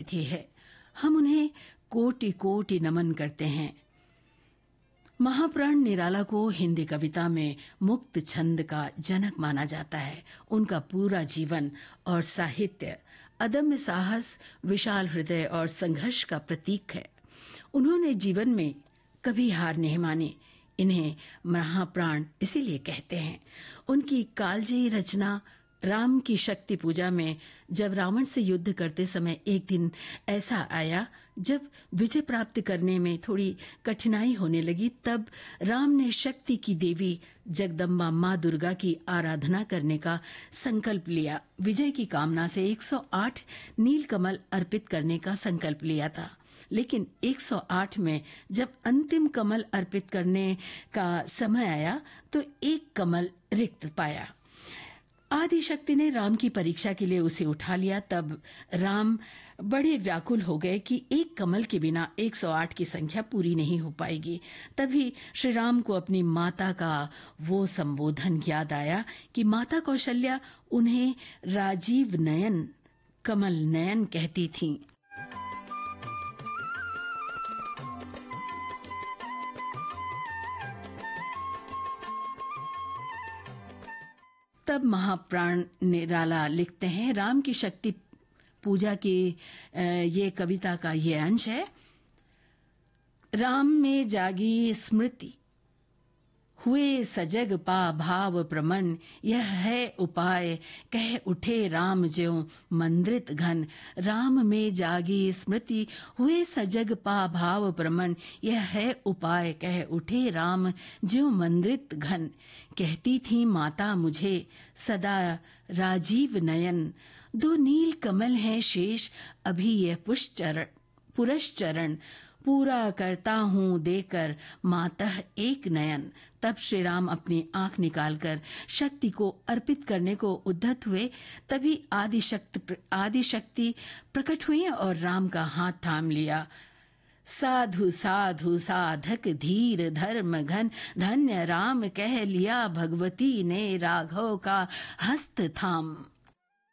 अतिथि है। हम उन्हें कोटि कोटि नमन करते हैं। महाप्राण निराला को हिंदी कविता में मुक्त छंद का जनक माना जाता है। उनका पूरा जीवन और साहित्य अदम्य साहस, विशाल हृदय और संघर्ष का प्रतीक है। उन्होंने जीवन में कभी हार नहीं मानी। इन्हें महाप्राण इसीलिए कहते हैं। उनकी कालजयी रचना राम की शक्ति पूजा में जब रावण से युद्ध करते समय एक दिन ऐसा आया जब विजय प्राप्त करने में थोड़ी कठिनाई होने लगी, तब राम ने शक्ति की देवी जगदम्बा माँ दुर्गा की आराधना करने का संकल्प लिया। विजय की कामना से 108 नीलकमल अर्पित करने का संकल्प लिया था। लेकिन 108 में जब अंतिम कमल अर्पित करने का समय आया तो एक कमल रिक्त पाया। आदि शक्ति ने राम की परीक्षा के लिए उसे उठा लिया। तब राम बड़े व्याकुल हो गए कि एक कमल के बिना 108 की संख्या पूरी नहीं हो पाएगी। तभी श्री राम को अपनी माता का वो संबोधन याद आया कि माता कौशल्या उन्हें राजीव नयन, कमल नयन कहती थीं। तब महाप्राण निराला लिखते हैं, राम की शक्ति पूजा की ये कविता का ये अंश है। राम में जागी स्मृति, हुए सजग पा भाव प्रमन, यह है उपाय कह उठे राम ज्यों मंद्रित घन। राम में जागी स्मृति, हुए सजग पा भाव प्रमन, यह है उपाय कह उठे राम ज्यों मंद्रित घन। कहती थी माता मुझे सदा राजीव नयन, दो नील कमल हैं शेष अभी यह पुरश्चरण, पूरा करता हूँ देकर मातः एक नयन। तब श्री राम अपनी आंख निकालकर शक्ति को अर्पित करने को उद्यत हुए। तभी आदिशक्ति प्रकट हुई और राम का हाथ थाम लिया। साधु साधु साधक धीर धर्म घन, धन्य राम कह लिया भगवती ने राघव का हस्त थाम।